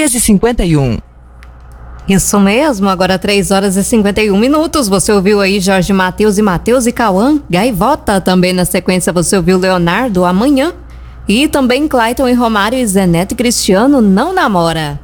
3h51. Isso mesmo, agora 3h51. Você ouviu aí Jorge Mateus e Cauã, Gaivota. Também na sequência você ouviu Leonardo, Amanhã. E também Clayton e Romário e Zé Neto e Cristiano, Não Namora.